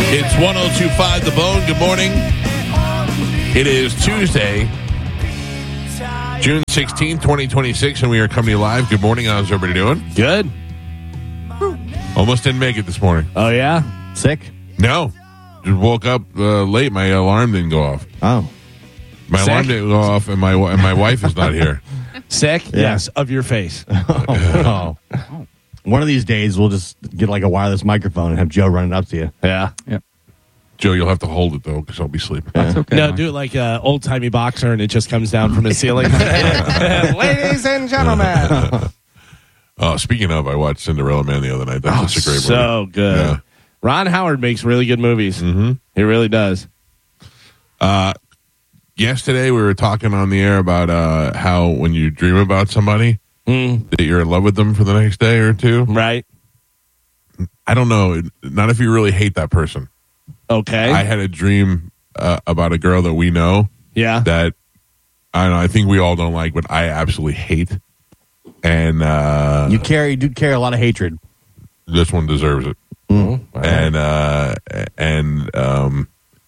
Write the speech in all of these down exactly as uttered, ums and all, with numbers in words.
It's one oh two point five The Bone. Good morning. It is Tuesday, June sixteenth, twenty twenty-six, and we are coming to you live. Good morning. How's everybody doing? Good. Almost didn't make it this morning. Oh, yeah? Sick? No. Just woke up uh, late. My alarm didn't go off. Oh. My Sick? alarm didn't go off, and my and my wife is not here. Sick? Yeah. Yes, of your face. Oh. One of these days, we'll just get like a wireless microphone and have Joe run it up to you. Yeah. Yep. Joe, you'll have to hold it, though, because I'll be sleeping. That's okay. No, Mike. do it like an old-timey boxer, and it just comes down from his ceiling. Ladies and gentlemen. Uh, speaking of, I watched Cinderella Man the other night. That's such a great movie. So good. Yeah. Ron Howard makes really good movies. Mm-hmm. He really does. Uh, yesterday, we were talking on the air about uh, how when you dream about somebody, Mm, that you're in love with them for the next day or two. right? I don't know. Not if you really hate that person. Okay. I had a dream uh, about a girl that we know yeah. that I don't know, I think we all don't like, but I absolutely hate. And uh, You carry, do carry a lot of hatred. this one deserves it. Mm-hmm. And uh, and um,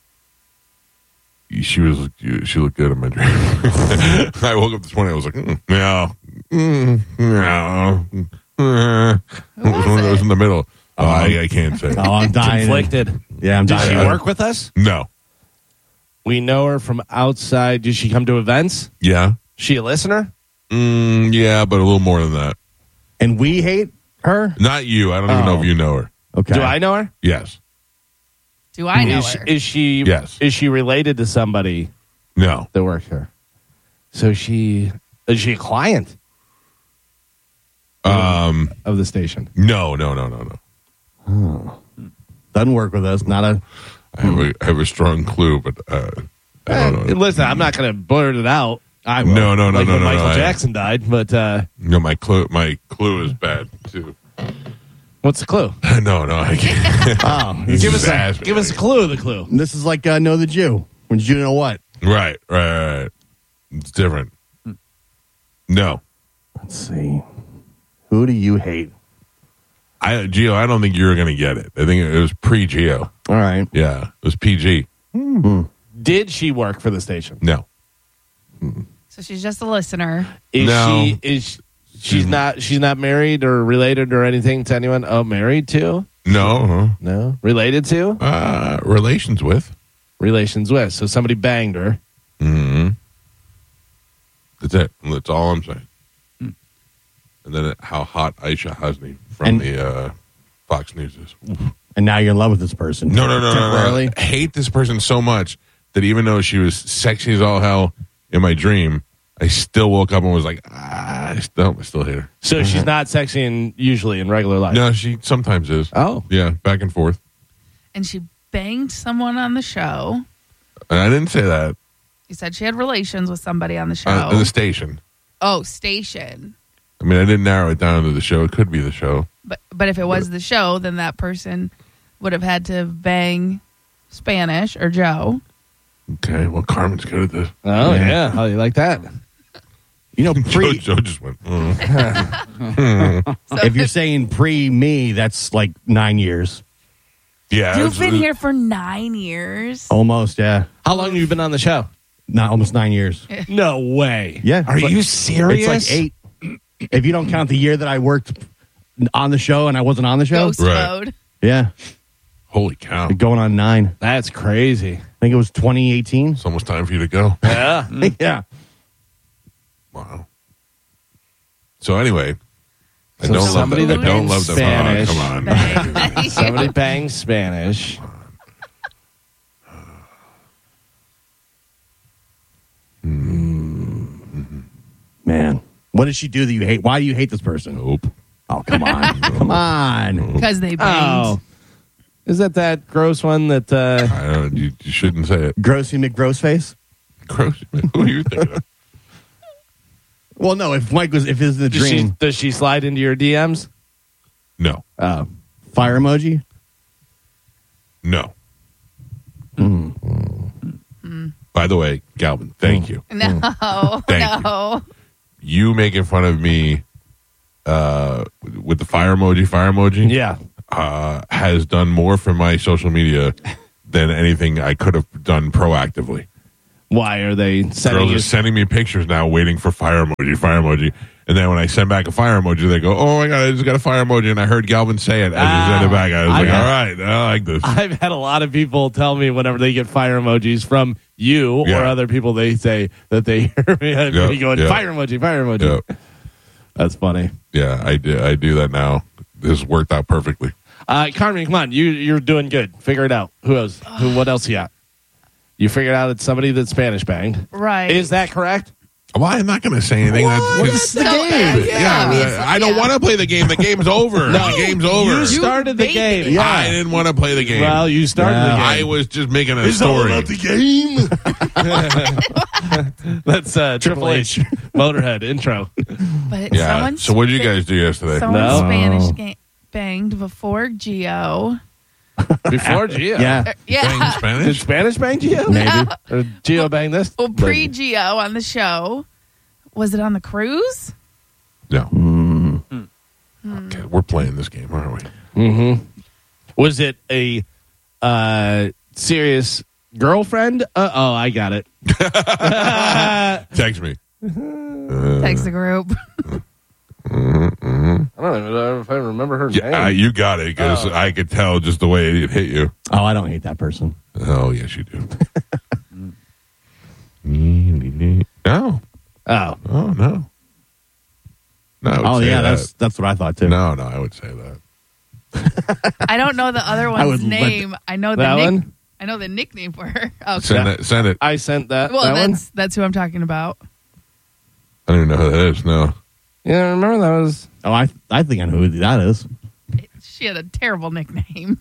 she was she looked good in my dream. I woke up this morning. I was like, mm, no, mm, no. Uh, it was one of those in the middle. Oh, I, I can't say. Oh, I'm dying. Conflicted. Yeah, I'm Did dying. she work with us? No. We know her from outside. Did she come to events? Yeah. She a listener? Mm, yeah, but a little more than that. And we hate her? Not you. I don't even know Oh. if you know her. Okay. Do I know her? Yes. Do I know is, her? Is she? Yes. Is she related to somebody No. that works here? So she is she a client Um. of the station? No. No. No. No. No. Doesn't work with us. Not a. I have a, I have a strong clue, but uh, I don't know. Eh, listen, I'm not going to blurt it out. I will. No. No. No. like no. when No. Michael no, I- Jackson died, but uh, No. My clue. My clue is bad too. what's the clue? no. No. I can't. Oh, This give is us a, ass- give us a clue. The clue. this is like uh, Know the Jew. When Jew know what? Right. Right. Right. It's different. No. Let's see. Who do you hate? I Geo. I don't think you were going to get it. I think it was pre Geo. All right. Yeah. It was P G. Did she work for the station? No. So she's just a listener. Is No. she? Is she's not? She's not married or related or anything to anyone? Oh, married to? No. No. Related to? Uh, relations with. Relations with. So somebody banged her. Mm-hmm. That's it. That's all I'm saying. And then how hot Aisha Hasni from And- the uh, Fox News is. And now you're in love with this person. No, no, no, no, Temporarily. no. I hate this person so much that even though she was sexy as all hell in my dream, I still woke up and was like, ah, I still, I still hate her. So she's not sexy in usually in regular life. No, she sometimes is. Oh. Yeah, back and forth. And she banged someone on the show. And I didn't say that. You said she had relations with somebody on the show. Uh, in the station. oh, station. I mean, I didn't narrow it down to the show. It could be the show. But but if it was the show, then that person would have had to bang Spanish or Joe. Okay, well, Carmen's good at this. Oh Yeah. yeah. How do you like that? You know, Joe, pre. Joe just went, mm. So if you're saying pre me, that's like nine years. Yeah. you've it's- been here for nine years. Almost, yeah. How long have you been on the show? Not almost nine years. No way. Yeah. Are It's like- you serious? It's like eight. If you don't count the year that I worked on the show and I wasn't on the show. Ghost Right. mode. Yeah. Holy cow. Going on nine. That's crazy. I think it was twenty eighteen. It's almost time for you to go. Yeah. Yeah. Wow. So anyway, I So don't love somebody that. I that don't bangs love that. Spanish. Oh, come on. Bang. Somebody bangs Spanish. Man. What did she do that you hate? Why do you hate this person? Nope. Oh, come on. come on. Because they banged. Oh. Is that that gross one that uh I don't, you, you shouldn't say it. Grossy McGrossface? Gross. Who are you thinking of? Well, no, if Mike was, if it's the does she, dream, does she slide into your D Ms? No. uh, fire emoji? No. Mm. By the way, Galvin, thank you. No, Thank you. no. You making fun of me uh, with the fire emoji, fire emoji? Yeah. uh, has done more for my social media than anything I could have done proactively. Why are they sending Girls you? are sending me pictures now, waiting for fire emoji, fire emoji, and then when I send back a fire emoji, they go, "Oh my god, I just got a fire emoji," and I heard Galvin say it as Ah, he sent it back. I was I like, have- "All right, I like this." I've had a lot of people tell me whenever they get fire emojis from you Yeah. or other people, they say that they hear me Yeah, going, yeah. fire emoji, fire emoji. Yeah, That's funny. yeah, I do. I do that now. This worked out perfectly. Uh, Carmen, come on. You, you're doing good. Figure it out. Who else? Who? What else you got? You figured out it's somebody that's Spanish banged. Right. Is that correct? Well, I'm not going to say anything. That's, It's the No, game. yeah, yeah, obviously, I don't yeah. want to play the game. The game's over. No. The game's over. You started the made game. it. Yeah. I didn't want to play the game. Well, you started Yeah. the game. I was just making a It's all story. about the game. That's uh, Triple H Motorhead intro. But yeah. someone So what did you guys do yesterday? Someone No. Spanish ga- banged before Gio. Before Gio. Yeah, Uh, yeah. Playing Did Spanish? Spanish bang Gio? maybe. Or Gio bang this? Well, pre Gio on the show. Was it on the cruise? No. Mm. Okay, we're playing this game, aren't we? Mm-hmm. Was it a uh, serious girlfriend? Uh, oh, I got it. Text me. Text the group. I don't even know if I remember her Yeah, name. uh, you got it because Oh. I could tell just the way it hit you. Oh, I don't hate that person. Oh, yes, you do. no. oh. Oh, no. No. I would Oh say yeah, that. that's that's what I thought too. No, no, I would say that. I don't know the other I one's would let- name. I know the That nick- one? I know the nickname for her. Okay. Send it. Send it. I sent that. Well, that one? that's that's who I'm talking about. I don't even know who that is. No. Yeah, remember that was. Oh, I I think I know who that is. She had a terrible nickname.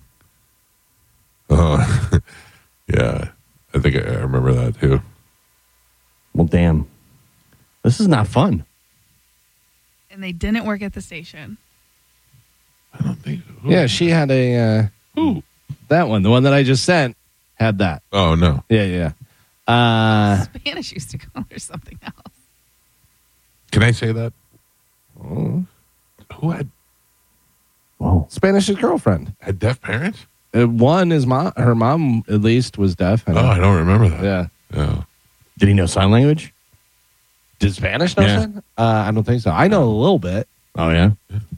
Oh, yeah. I think I, I remember that too. Well, damn, this is not fun. And they didn't work at the station. I don't think so. Who? Yeah, she had a. Uh, Who? that one, the one that I just sent, had that. Oh, no. Yeah, yeah. Uh, Spanish used to call her something else. Can I say that? oh, Who had, Whoa. Spanish's girlfriend. had deaf parents? Uh, one is mom. Her mom, at least, was deaf. I Oh, know. I don't remember that. Yeah. Yeah. Did he know sign language? Did Spanish know Yeah. that? Uh, I don't think so. I know a little bit. Oh yeah.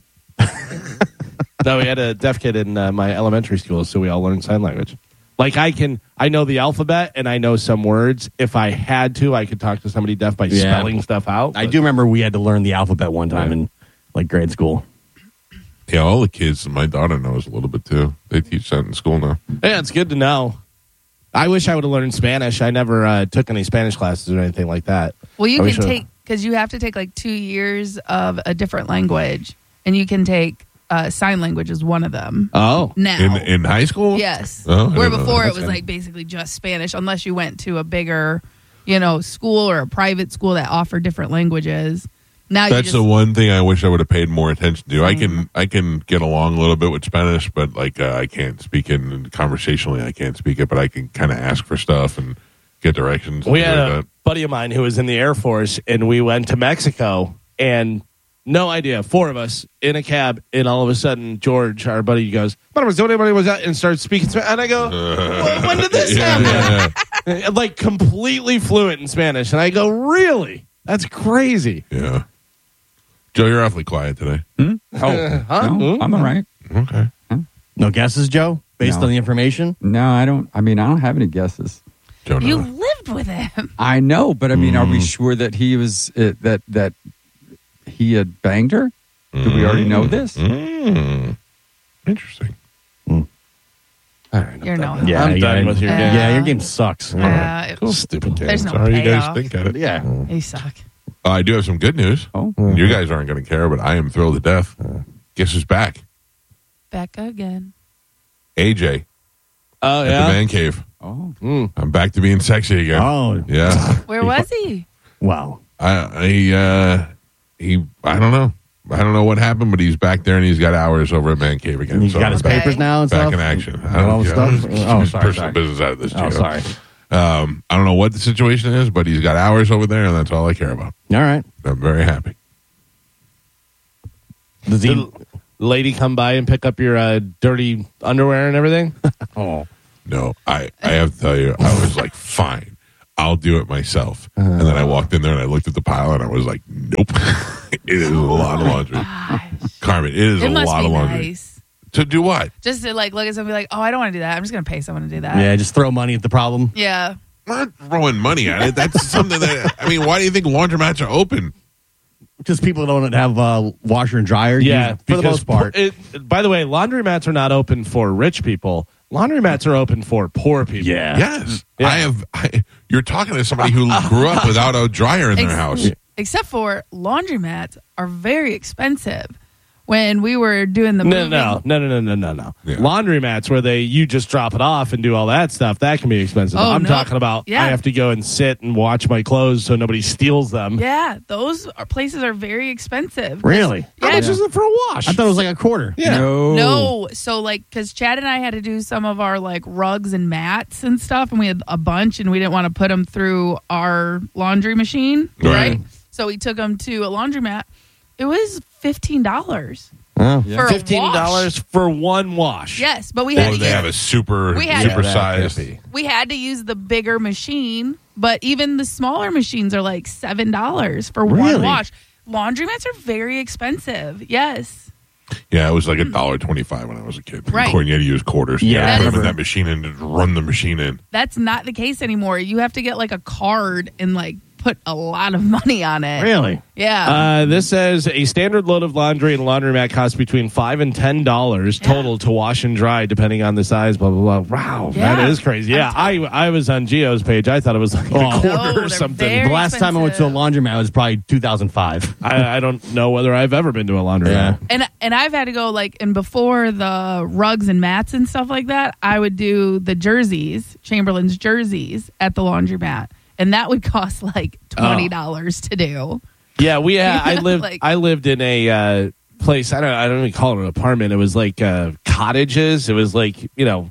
No, we had a deaf kid in uh, my elementary school, so we all learned sign language. Like I can, I know the alphabet and I know some words. If I had to, I could talk to somebody deaf by Yeah. spelling stuff out. I but- do remember we had to learn the alphabet one time Yeah. in like grade school. Yeah, all the kids, my daughter knows a little bit too. They teach that in school now. Yeah, it's good to know. I wish I would have learned Spanish. I never uh, took any Spanish classes or anything like that. Well, you I can wish I- take because you have to take like two years of a different language, and you can take uh, sign language as one of them Oh, now. In in high school? Yes. Oh, I Where didn't know before that. it was like basically just Spanish, unless you went to a bigger, you know, school or a private school that offered different languages. Now you That's just the one thing I wish I would have paid more attention to. I can I can get along a little bit with Spanish, but like uh, I can't speak it and conversationally. I can't speak it, but I can kind of ask for stuff and get directions. and we things had like a that. buddy of mine who was in the Air Force, and we went to Mexico, and no idea, four of us in a cab, and all of a sudden, George, our buddy, goes, "What was anybody was that?" and starts speaking Spanish, and I go, well, "When did this Yeah, happen?" yeah, And, like completely fluent in Spanish, and I go, "Really? That's crazy." yeah. Joe, you're awfully quiet today. Oh, Huh? no, I'm all right. Okay. No guesses, Joe? Based No. on the information? No, I don't. I mean, I don't have any guesses. Joe, you no. lived with him. I know, but I mean, are we Mm. sure that he was uh, that that he had banged her? Do we already know this? Mm. Interesting. All right, I'm You're done. no Yeah, I'm yeah, done with your yeah. game. Yeah, your game sucks. Yeah, it- Cool. Stupid game. There's no Sorry, you guys payoff. think at it. Yeah. you suck. Uh, I do have some good news. Oh, You guys aren't going to care, but I am thrilled to death. Guess who's back? Back again. A J Oh at the yeah. man cave. oh, Mm. I'm back to being sexy again. Oh, Yeah. Where was he? wow. I, I uh, he, I don't know. I don't know what happened, but he's back there and he's got hours over at Man Cave again. He's So got his I'm back, papers now and back stuff? in action. I And all don't the know. stuff? Keep Oh, his sorry, personal sorry. business out of this. Oh, Gio. sorry. Um, I don't know what the situation is, but he's got hours over there, and that's all I care about. All right. I'm very happy. Does he? Did lady come by and pick up your uh, dirty underwear and everything? Oh. No, I, I have to tell you, I was like, fine, I'll do it myself. Uh, and then I walked in there and I looked at the pile and I was like, nope. It is a lot of laundry. Gosh. Carmen, it is It a must lot be of laundry. nice. To do what? Just to like look at somebody like, oh, I don't want to do that. I'm just going to pay someone to do that. Yeah, just throw money at the problem. Yeah. I'm not throwing money at it. That's something that, I mean, why do you think laundromats are open? Because people don't have uh, washer and dryer. Yeah, use- for the most part. It, by the way, laundromats are not open for rich people. Laundromats are open for poor people. Yeah. Yes. Yeah. I have, I, you're talking to somebody who grew up without a dryer in their Ex- house. Except for laundromats are very expensive. When we were doing the No, moving, no, no, no, no, no, no, no. Yeah. Laundromats where they you just drop it off and do all that stuff, that can be expensive. Oh, I'm no. talking about Yeah. I have to go and sit and watch my clothes so nobody steals them. Yeah, those are, places are very expensive. Really? How Yeah. much is it for a wash? I thought it was like a quarter. Yeah. No. No, so like, because Chad and I had to do some of our like rugs and mats and stuff, and we had a bunch, and we didn't want to put them through our laundry machine, Right. right? So we took them to a laundromat. It was fifteen dollars Oh. Yeah. for a Fifteen wash. dollars for one wash. Yes, but we had Or to they use, have a super, We had- super Yeah, that can't sized. be. we had to use the bigger machine, but even the smaller machines are like seven dollars for one Really? wash. Laundromats are very expensive. Yes. Yeah, it was like a dollar twenty-five when I was a kid. Right. According, you had to use quarters. Yeah, You had to I put them in remember. that machine and just run the machine in. That's not the case anymore. You have to get like a card and like put a lot of money on it. Really? Yeah. Uh, this says a standard load of laundry in a laundromat costs between five and ten dollars Yeah. total to wash and dry, depending on the size. Blah blah blah. Wow, Yeah. that is crazy. Yeah, I I was on Geo's page. I thought it was like a Oh. quarter No, or they're something. very- The last time I went to a laundromat was probably two thousand five. I, I don't know whether I've ever been to a laundromat. Yeah. and and I've had to go like and before the rugs and mats and stuff like that, I would do the jerseys, Chamberlain's jerseys at the laundromat. And that would cost like twenty dollars to do. Yeah, we. Uh, I lived. Like- I lived in a uh, place. I don't. I don't even call it an apartment. It was like uh, cottages. It was like you know,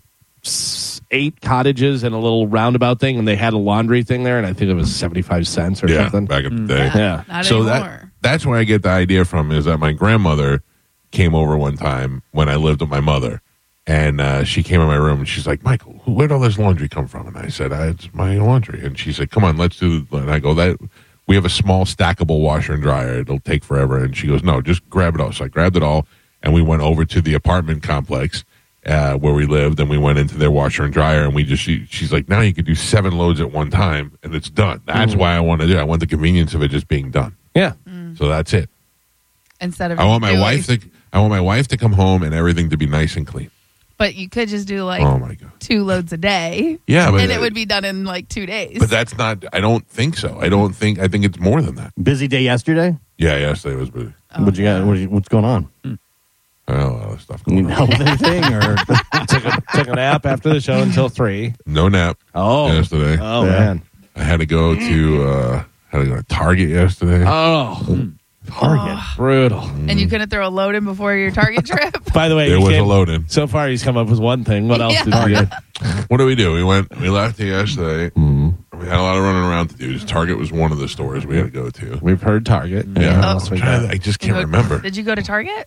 s- eight cottages and a little roundabout thing, and they had a laundry thing there, and I think it was seventy five cents or Yeah, something. back in the day. Yeah, Yeah. not So anymore. that that's where I get the idea from is that my grandmother came over one time when I lived with my mother, and uh, she came in my room and she's like, "Michael, where'd all this laundry come from?" And I said, I, "It's my laundry." And she said, "Come on, let's do." And I go, "That we have a small stackable washer and dryer. It'll take forever." And she goes, "No, just grab it all." So I grabbed it all, and we went over to the apartment complex uh, where we lived, and we went into their washer and dryer, and we just she, she's like, "Now you can do seven loads at one time, and it's done." That's why I want to do it. I want the convenience of it just being done. Yeah. So that's it. Instead of I want my doing- wife to. I want my wife to come home and everything to be nice and clean. But you could just do like Oh my god. two loads a day. Yeah, but and it would be done in like two days. But that's not. I don't think so. I don't think. I think it's more than that. Busy day yesterday? Yeah. Yesterday was busy. Oh, what you got? What you, what's going on? Oh, a lot of stuff You going know on. anything? Or took, a, took a nap after the show until three. No nap Oh. yesterday. Oh Yeah. man. I had to go to. uh Had to go to Target yesterday. Oh, Target. brutal. and you couldn't throw a load in before your Target trip? By the way, there he was a came- load in. So far, he's come up with one thing. What else Yeah. did you get? What do we do? We went. We left here yesterday. We had a lot of running around to do. Target was one of the stores we had to go to. We've heard Target. Yeah, What I'm else we trying got? to- I just You can't go- remember. Did you go to Target?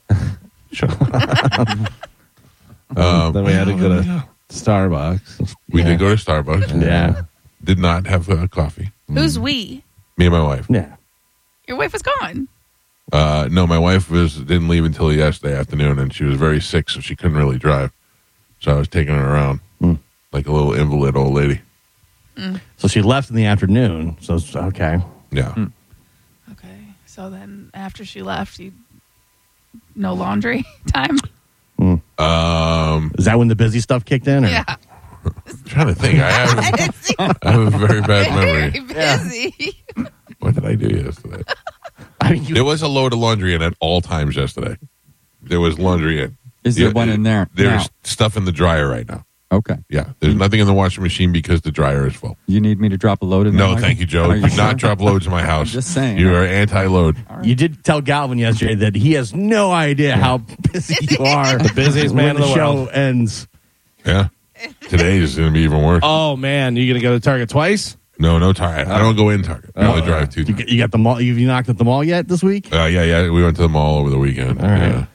Um, Then we had to go to Starbucks. we Yeah. did go to Starbucks. Yeah. Did not have uh, coffee. Who's we? Me and my wife. Yeah. Your wife was gone. Uh, no, my wife was didn't leave until yesterday afternoon, and she was very sick, so she couldn't really drive. So I was taking her around Hmm. like a little invalid old lady. So she left in the afternoon. So it's okay. Yeah, Okay. So then after she left, you no laundry time? um, Is that when the busy stuff kicked in? Or? Yeah. I'm trying to think. I have, I have a very bad memory. Very busy. What did I do yesterday? I mean, you, There was a load of laundry in at all times yesterday. There was laundry in. Is there Yeah, one in there? There's now? stuff in the dryer right now. Okay. Yeah, there's nothing in the washing machine because the dryer is full. You need me to drop a load in there? No, Michael? thank you, Joe. Are Do sure? not drop loads in my house. Just saying. You are anti-load. you did tell Galvin yesterday that he has no idea how busy you are. The busiest man when in the the show world. ends. Yeah. Today is going to be even worse. Oh man, you gonna go to Target twice? No, no Target. I don't go in Target. I only drive to. You, got- you got the mall. You, you knocked at the mall yet this week? Uh, yeah, yeah. We went to the mall over the weekend. All right. Yeah.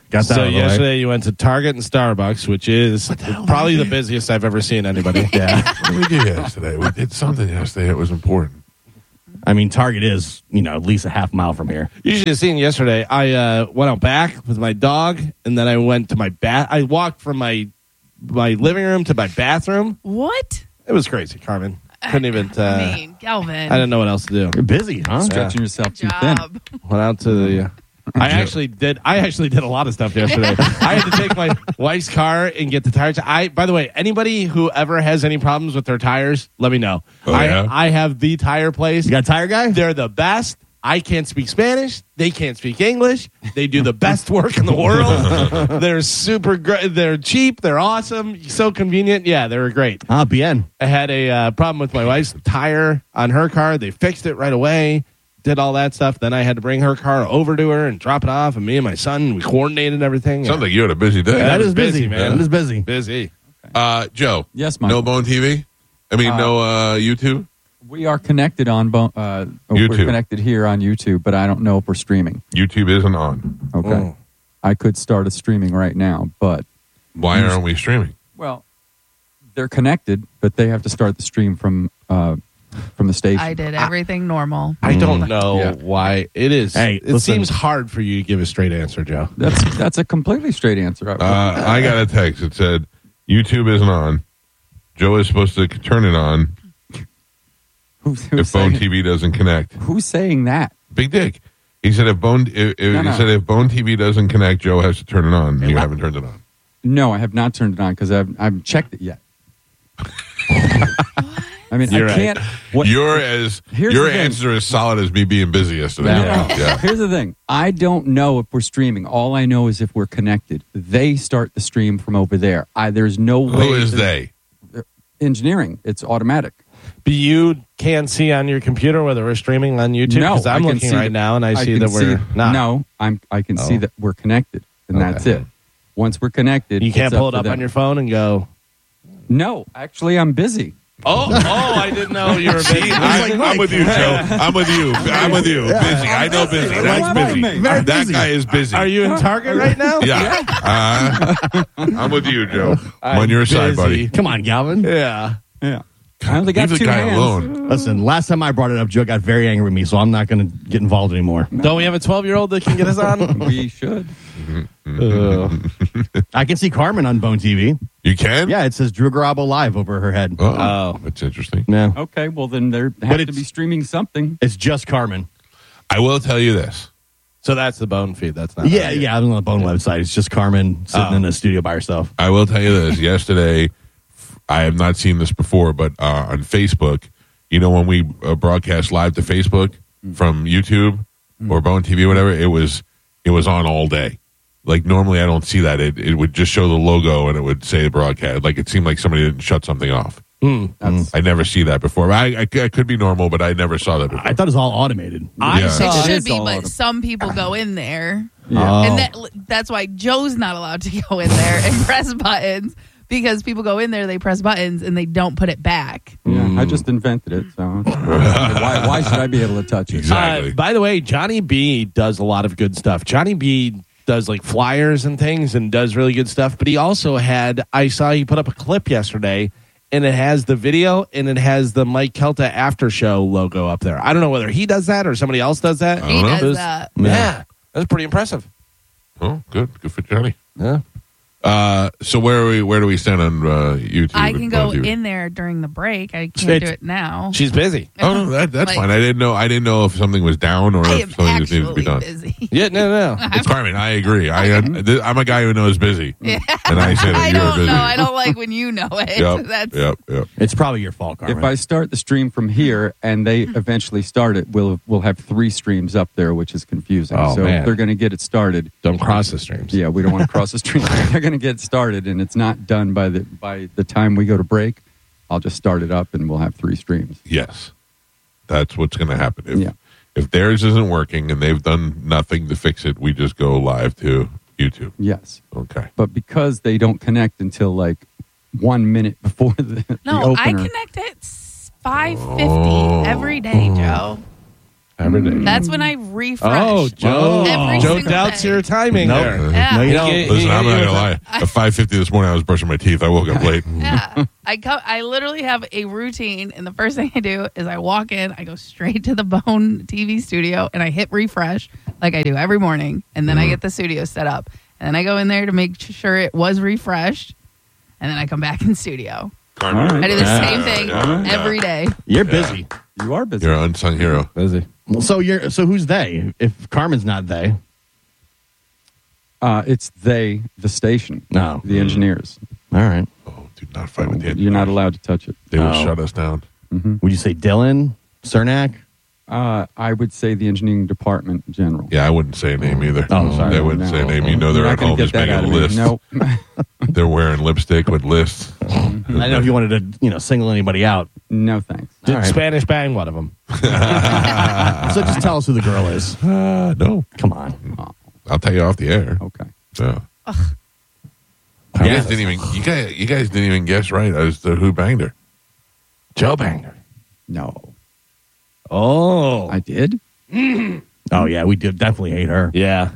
Got that So out of the way. yesterday you went to Target and Starbucks, which is probably the busiest I've ever seen anybody. Yeah. What did we do yesterday? We did something yesterday that was important. I mean, Target is, you know, at least a half mile from here. You should have seen yesterday. I uh, went out back with my dog, and then I went to my bath. I walked from my my living room to my bathroom. What? It was crazy, Carmen. Couldn't even. Uh, I mean, Galvin. I didn't know what else to do. You're busy, huh? Stretching yourself too thin. job. Went out to the. Uh, I actually did. I actually did a lot of stuff yesterday. I had to take my wife's car and get the tires. I, by the way, anybody who ever has any problems with their tires, let me know. Oh, I, yeah? I have the tire place. You got a tire guy? They're the best. I can't speak Spanish. They can't speak English. They do the best work in the world. They're super great. They're cheap. They're awesome. So convenient. Yeah, they were great. Ah, bien. I had a uh, problem with my wife's tire on her car. They fixed it right away. Did all that stuff. Then I had to bring her car over to her and drop it off. And me and my son, we coordinated everything. Sounds like you had a busy day. Yeah. That was is busy, busy, man. man. That is busy. busy. Uh, Joe. Yes, No Michael. Bone T V? I mean, Uh, no uh, YouTube? We are connected on Bo- uh, YouTube. We're connected here on YouTube, but I don't know if we're streaming. YouTube isn't on. Okay. Oh. I could start a streaming right now, but Why aren't we streaming? well, they're connected, but they have to start the stream from uh, from the station. I did everything normal. I don't know Yeah. why it is. Hey, it listen. seems hard for you to give a straight answer, Joe. That's that's a completely straight answer. Uh, I got a text. It said, YouTube isn't on. Joe is supposed to turn it on who's, who's, if Bone saying, T V doesn't connect. who's saying that? Big Dick. He said if Bone if, if, No, no. he said if Bone T V doesn't connect, Joe has to turn it on. You haven't turned it on. No, I have not turned it on because I've I've checked it yet. I mean, You're I right. can't. What, Your as Here's your the thing. answer is solid as me being busy yesterday. No, Yeah. no. Yeah. Here's the thing. I don't know if we're streaming. All I know is if we're connected. They start the stream from over there. I, there's no way. Who is that- they? Engineering. It's automatic. But you can see on your computer whether we're streaming on YouTube? No, Because I I'm can looking see right that- now and I, see can that we're see- not. No, I'm. I can see Oh. that we're connected, and Okay. that's it. Once we're connected, You can't it's pull it to up them. on your phone and go, No, actually, I'm busy. oh, oh, I didn't know you were busy. See, I, I'm with you, Joe. I'm with you. I'm with you. Busy. I know busy. That's busy. Very That busy. guy is busy. Are you in Target right now? Yeah. Uh, I'm with you, Joe. I'm on your side, buddy. Come on, Galvin. Yeah. Yeah, I only got Leave the two guy hands. alone. Listen, last time I brought it up, Joe got very angry with me, so I'm not going to get involved anymore. Don't we have a twelve-year-old that can get us on? We should. I can see Carmen on Bone T V. You can? Yeah, it says Drew Garabo live over her head. Oh, Oh. that's interesting. No, Okay, well then there But has to it's- be streaming something. it's just Carmen. I will tell you this. So that's the bone feed. That's not. Yeah, on you. yeah, I'm on the Bone website. It's just Carmen sitting Oh. in the studio by herself. I will tell you this. Yesterday, I have not seen this before, but uh, on Facebook, you know, when we uh, broadcast live to Facebook from YouTube or Bone T V, whatever, it was it was on all day. Like normally, I don't see that. It it would just show the logo and it would say broadcast. Like it seemed like somebody didn't shut something off. That's, I never see that before. I, I, I could be normal, but I never saw that before. I thought it was all automated. I Yeah. think It it should is be, all but auto- some people go in there. yeah. Oh. And that that's why Joe's not allowed to go in there and press buttons because people go in there, they press buttons, and they don't put it back. Yeah, I just invented it, so why, why should I be able to touch it? Exactly. Uh, by the way, Johnny B does a lot of good stuff. Johnny B does like flyers and things and does really good stuff. But he also had, I saw he put up a clip yesterday and it has the video and it has the Mike Kelta after show logo up there. I don't know whether he does that or somebody else does that. I He don't know. does It was- that. Yeah, that's pretty impressive. Oh, good. Good for Johnny. Yeah. Uh, so where are we? Where do we stand on uh, YouTube? I and can go Bone T V? in there during the break. I can't It's- do it now. She's busy. Oh no, that, that's Like- fine. I didn't know. I didn't know if something was down or I if am something just needed to be actually done. busy. Yeah, no, no. It's Carmen. I agree. I, I'm a guy who knows busy, Yeah. and I say that I you're don't busy. know. I don't like when you know it. Yep, That's yep, yep. It's probably your fault, Carmen. If I start the stream from here and they eventually start it, we'll we'll have three streams up there, which is confusing. Oh, so man. they're going to get it started. Don't cross the streams. Yeah, we don't want to cross the stream. They're going to get started, and it's not done by the by the time we go to break. I'll just start it up, and we'll have three streams. Yes, that's what's going to happen. If Yeah. if theirs isn't working and they've done nothing to fix it, we just go live to YouTube. Yes, Okay. but because they don't connect until like one minute before the, the no. I opener. connect at five fifty every day, Joe. Every day. That's when I refresh. Oh, Joe. Every Joe single doubts day. your timing Nope. there. Yeah. No, you He don't. get- Listen, he- I'm he not was gonna lie. At five fifty this morning, I was brushing my teeth. I woke up late. Yeah, I co- I literally have a routine, and the first thing I do is I walk in, I go straight to the Bone T V studio, and I hit refresh like I do every morning, and then I get the studio set up, and then I go in there to make sure it was refreshed, and then I come back in studio. Carmen, I do the Yeah. same thing Yeah. every day. You're Yeah. busy. You are busy. You're an unsung hero. Busy. So you're so who's they? If Carmen's not they, Uh, it's they, the station, no. the engineers. All right. Oh, do not fight with the You're not allowed to touch it. They will Oh. shut us down. Would you say Dylan Cernak? Uh, I would say the engineering department in general. Yeah, I wouldn't say a name either. Oh, sorry. I wouldn't say a name. You know they're You're at not gonna home get just that making out a of me. list. Nope. They're wearing lipstick with lists. I don't know if you wanted to, you know, single anybody out. No thanks. Did All right. Spanish bang one of them? So just tell us who the girl is. Uh, no, Come on. I'll tell you off the air. Okay. Yeah. You guys didn't even. You guys. You guys didn't even guess right as to who banged her. Joe banged her. No. Oh. I did? Oh yeah, we did definitely hate her. yeah.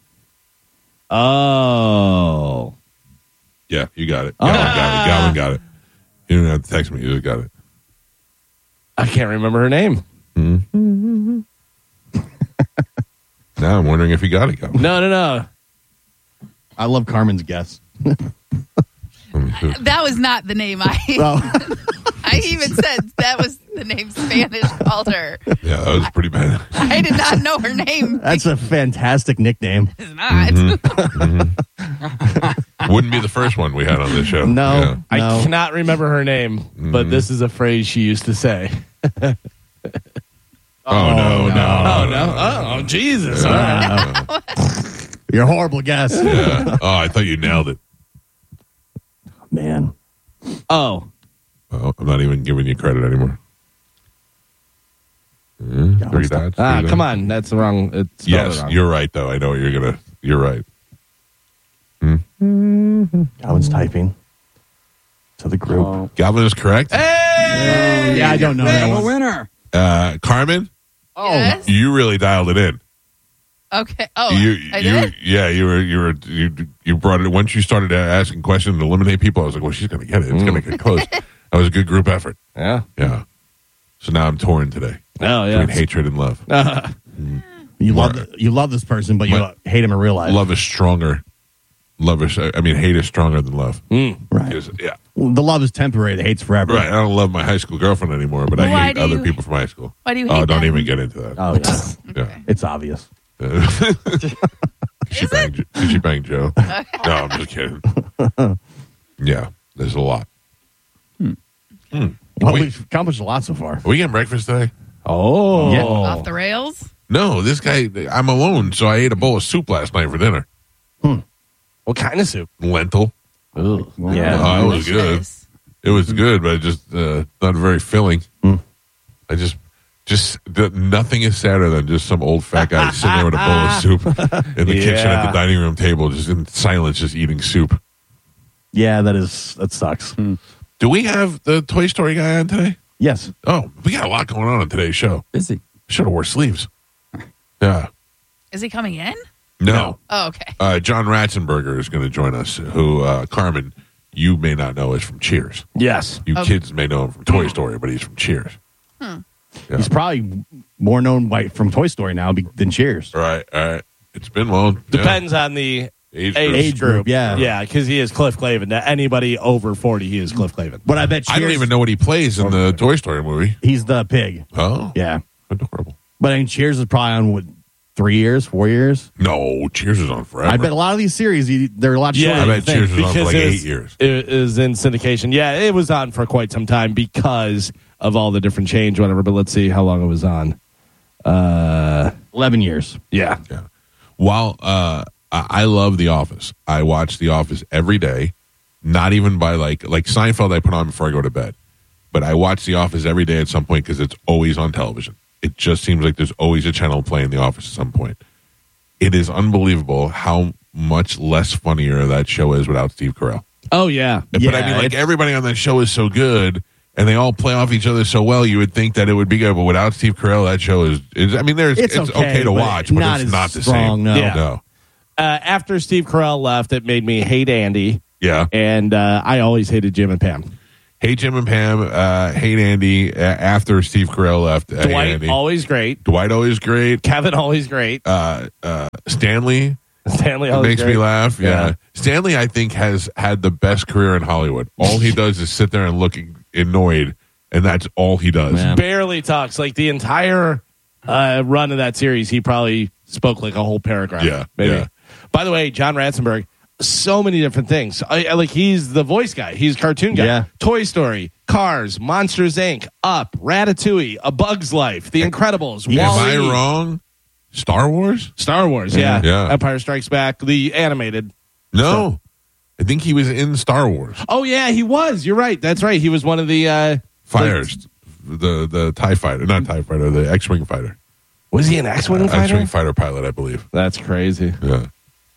Oh. Yeah, you got it. Oh. Galvin got it. Galvin got it. You don't have to text me. You just got it. I can't remember her name. Now I'm wondering if you got it, Galvin. No, no, no. I love Carmen's guess. Let me see. That was not the name I. Oh, I even said that was the name Spanish called her. Yeah, that was pretty bad. I did not know her name. that's a fantastic nickname. It's not. Wouldn't be the first one we had on this show. No. Yeah. I No. cannot remember her name, but this is a phrase she used to say. Oh, no, no, Oh, no, no. Oh, Jesus. All right. You're a horrible guess. Yeah. Oh, I thought you nailed it. Man. Oh. Oh, I'm not even giving you credit anymore. Yeah, three dots. Ah, three come dots. on. That's wrong. It's spelled Yes, wrong. you're right, though. I know what you're going to. You're right. Calvin's typing to the group. Oh. Galvin is correct. Hey! Yeah, I don't know We that have a one. winner. Uh, Carmen, Yes. you really dialed it in. Okay. Oh, you, I you, did. yeah, you were, you were, you, you brought it. Once you started asking questions to eliminate people, I was like, well, she's going to get it. It's going to get close. That was a good group effort. Yeah. Yeah. So now I'm torn today Oh, between yeah. hatred and love. You love Mar- you love this person, but you My- hate him in real life. Love is stronger. Love is, I mean, hate is stronger than love. right. Because, yeah. The love is temporary. The hate's forever. Right. I don't love my high school girlfriend anymore, but I Why hate do other you- people from high school. Why do you Oh, hate don't that? even get into that. Oh yeah, Yeah. it's obvious. she banged, did she bang Joe? No, I'm just kidding. Yeah, there's a lot. Hmm. Well, Wait. we've accomplished a lot so far. Are we getting breakfast today? Oh. Yeah. Off the rails. No, this guy, I'm alone, so I ate a bowl of soup last night for dinner. What kind of soup? Lentil. Ooh. Yeah. Oh, it was good. Delicious. It was good, but just uh, not very filling. I just, just the, nothing is sadder than just some old fat guy sitting there with a bowl of soup in the kitchen at Yeah. the dining room table, just in silence, just eating soup. Yeah, that is that sucks. Do we have the Toy Story guy on today? Yes. Oh, we got a lot going on on today's show. Busy. Should have wore sleeves. Yeah. Is he coming in? No. Oh, okay. Uh, John Ratzenberger is going to join us, who, uh, Carmen, you may not know is from Cheers. Yes. You Oh. kids may know him from Toy Story, but he's from Cheers. Yeah. He's probably more known by from Toy Story now be, than Cheers. All right, all right. It's been long. Yeah. Depends on the Age age, group. Age group, yeah. Yeah, because he is Cliff Clavin. Anybody over forty, he is Cliff Clavin. But I bet Cheers, I don't even know what he plays in the Toy Story movie. he's the pig. Oh, Yeah. adorable. But I mean, Cheers is probably on what, three years, four years. No, Cheers is on forever. I bet a lot of these series you- they're a lot shorter. Yeah, I than bet you think. Cheers was on for Because like it eight is- years. It is in syndication. Yeah, it was on for quite some time because of all the different change, whatever. But let's see how long it was on. Uh, Eleven years. yeah. Yeah. While uh, I I love The Office, I watch The Office every day. Not even by like like Seinfeld, I put on before I go to bed, but I watch The Office every day at some point because it's always on television. It just seems like there's always a channel playing The Office at some point. It is unbelievable how much less funnier that show is without Steve Carell. Oh yeah. but I Yeah, mean, like it's- everybody on that show is so good, and they all play off each other so well. You would think that it would be good, but without Steve Carell, that show is. is I mean, there's It's it's, okay, okay, to but watch, but not it's as not the strong, same. no. Yeah. no. Uh, after Steve Carell left, it made me hate Andy, Yeah. and uh, I always hated Jim and Pam. Hate Jim and Pam. Uh, hate Andy. Uh, after Steve Carell left, uh, Dwight, Andy. always great. Dwight always great. Kevin, always great. Uh, uh, Stanley Stanley, always makes great. me laugh. Yeah. Yeah. Stanley, I think, has had the best career in Hollywood. All he does is sit there and look annoyed, and that's all he does. Yeah. Barely talks. Like the entire uh, run of that series, he probably spoke like a whole paragraph. Yeah, maybe. yeah. By the way, John Ratzenberg, so many different things. I, I, like he's the voice guy. He's cartoon guy. Yeah. Toy Story, Cars, Monsters Incorporated, Up, Ratatouille, A Bug's Life, The Incredibles, Am Wall-E. I wrong? Star Wars? Star Wars, yeah. Yeah. Empire Strikes Back, the animated. No. I think he was in Star Wars. Oh yeah, he was. You're right. That's right. He was one of the uh, Fires. The the TIE fighter. Not TIE fighter, the X-Wing fighter. Was he an X-wing Uh, fighter? X-Wing fighter pilot, I believe. That's crazy. Yeah.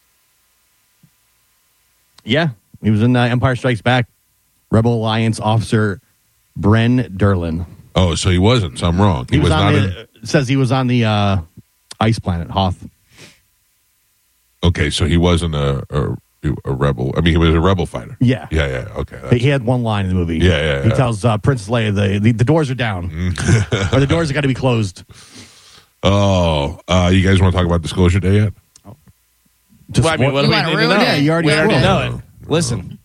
Yeah, he was in uh, Empire Strikes Back. Rebel Alliance officer Bren Derlin. Oh, so he wasn't. So I'm wrong. He, He was, was, on not the, it says he was on the uh, ice planet Hoth. in. Okay, so he wasn't a, a a rebel. I mean, he was a rebel fighter. Yeah. Yeah, yeah. Okay. that's- He had one line in the movie. Yeah, yeah, He yeah. tells uh, Princess Leia the, the the doors are down, or the doors have got to be closed. Oh, uh, you guys want to talk about Disclosure Day yet? To Well, I mean, spoil- what do You we wanna need to ruin know? it? Yeah, you already we already spoiled know it. Listen.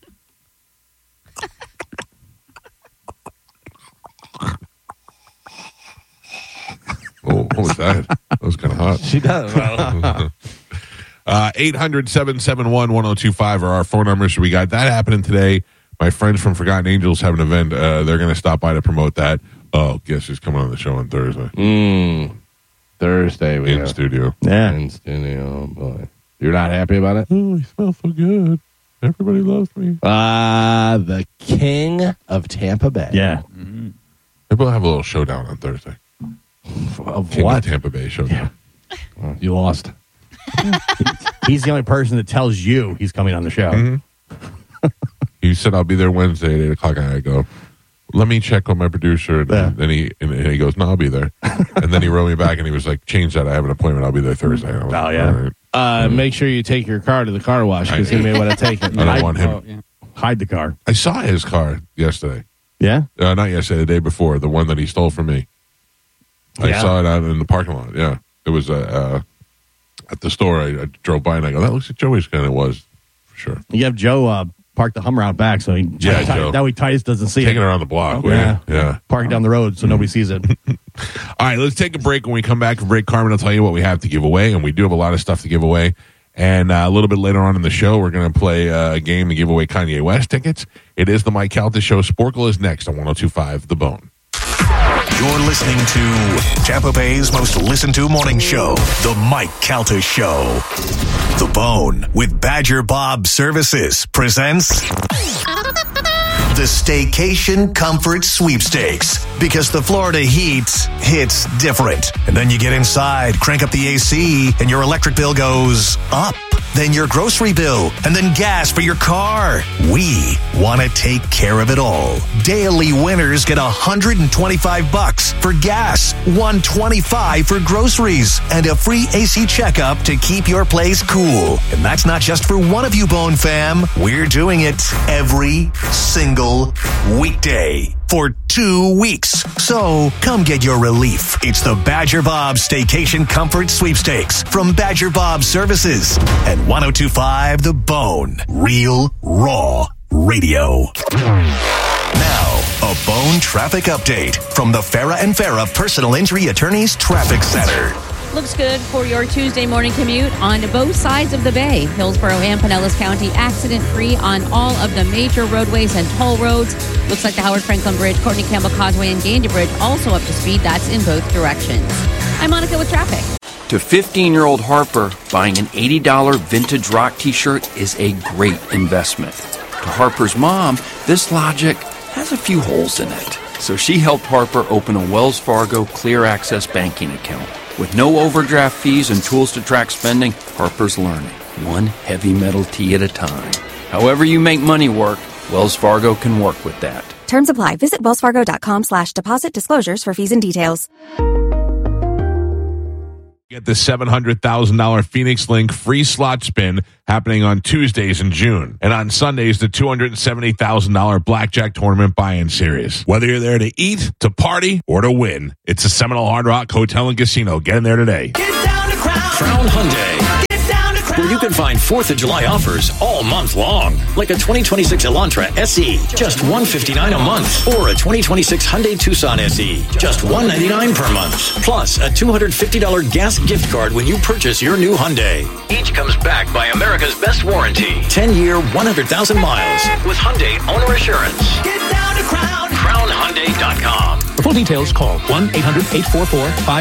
Oh, what was that? That was kind of hot. She does. Uh, eight hundred, seven seven one, one oh two five are our phone numbers. So we got that happening today. My friends from Forgotten Angels have an event. Uh, they're going to stop by to promote that. Oh, guess who's coming on the show on Thursday? Mm, Thursday we In have studio. yeah. in studio. Boy, you're not happy about it? Oh, he smells so good. Everybody loves me. Uh the King of Tampa Bay. Yeah. Maybe we'll have a little showdown on Thursday. Of King what? of Tampa Bay showdown. Oh, you lost. He's the only person that tells you he's coming on the show. Mm-hmm. He said, I'll be there Wednesday at eight o'clock. And I go, let me check with my producer. And Yeah. then he and he goes, no, I'll be there. And then he wrote me back and he was like, change that. I have an appointment. I'll be there Thursday. And I was Oh, like, yeah. all right. Uh, make sure you take your car to the car wash because he may want to take it. I don't I- want him. Oh, yeah. Hide the car. I saw his car yesterday. Yeah. Uh, not yesterday, the day before. The one that he stole from me. I Yeah. saw it out in the parking lot. Yeah. It was uh, uh, at the store. I, I drove by and I go, that looks like Joey's car. And it was, for sure. You have Joe uh, park the Hummer out back, so he Yeah, Ti- Joe. that way Titus doesn't see Taking it. it around the block. will Yeah. you? Yeah. Park it down the road so nobody sees it. All right, let's take a break. When we come back from break, Carmen will tell you what we have to give away, and we do have a lot of stuff to give away. And uh, a little bit later on in the show, we're going to play uh, a game to give away Kanye West tickets. It is the Mike Calta Show. Sporkle is next on one oh two point five The Bone. You're listening to Tampa Bay's most listened to morning show, The Mike Calta Show. The Bone with Badger Bob Services presents the Staycation Comfort Sweepstakes. Because the Florida heat hits different. And then you get inside, crank up the A C, and your electric bill goes up. Then your grocery bill, and then gas for your car. We want to take care of it all. Daily winners get one hundred twenty-five bucks for gas, one hundred twenty-five for groceries, and a free A C checkup to keep your place cool. And that's not just for one of you, Bone fam. We're doing it every single weekday for two weeks. So come get your relief. It's the Badger Bob Staycation Comfort Sweepstakes from Badger Bob Services and one oh two point five The Bone. Real, raw radio. Now, a Bone traffic update from the Farah and Farah Personal Injury Attorneys Traffic Center. Looks good for your Tuesday morning commute on both sides of the bay. Hillsborough and Pinellas County accident-free on all of the major roadways and toll roads. Looks like the Howard Franklin Bridge, Courtney Campbell Causeway, and Gandy Bridge also up to speed. That's in both directions. I'm Monica with traffic. To fifteen-year-old Harper, buying an eighty dollars vintage rock t-shirt is a great investment. To Harper's mom, this logic has a few holes in it. So she helped Harper open a Wells Fargo Clear Access banking account. With no overdraft fees and tools to track spending, Harper's learning, one heavy metal tee at a time. However you make money work, Wells Fargo can work with that. Terms apply. Visit wellsfargo.com slash deposit disclosures for fees and details. Get the seven hundred thousand dollars Phoenix Link free slot spin happening on Tuesdays in June. And on Sundays, the two hundred seventy thousand dollars Blackjack Tournament buy-in series. Whether you're there to eat, to party, or to win, it's the Seminole Hard Rock Hotel and Casino. Get in there today. Get down to Crown. Crown Hyundai. Get down to Crown. Where you can find fourth of July offers all month long. Like a twenty twenty-six Elantra S E, just one hundred fifty-nine dollars a month. Or a twenty twenty-six Hyundai Tucson S E, just one hundred ninety-nine dollars per month. Plus a two hundred fifty dollars gas gift card when you purchase your new Hyundai. Each comes backed by America's best warranty. ten-year, one hundred thousand miles with Hyundai Owner Assurance. Get down to Crown. Crown Hyundai dot com. For full details, call one eight hundred eight four four five